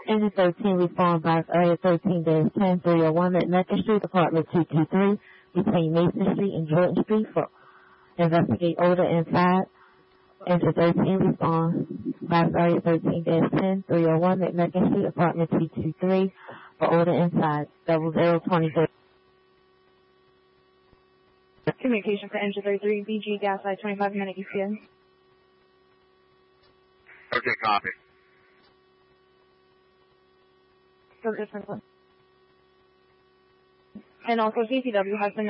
Engine 13 respond by area 13-10 301 McMeckin Street, apartment 223, between Mason Street and Jordan Street for investigate odor inside. Engine 13 respond by area 13-10 301 McMeckin Street, apartment 223 for odor inside. 0023. Communication for Engine 33, BG gas light 25-minute ECN. Okay, copy. And also CCW has been